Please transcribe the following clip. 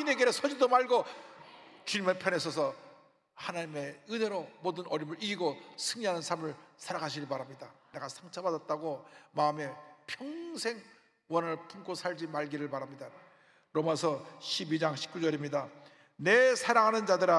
마귀의 길에 서지도 말고 주님의 편에 서서 하나님의 은혜로 모든 어려움을 이기고 승리하는 삶을 살아가시기 바랍니다. 내가 상처받았다고 마음에 평생 원한을 품고 살지 말기를 바랍니다. 로마서 12장 19절입니다. 내 사랑하는 자들아,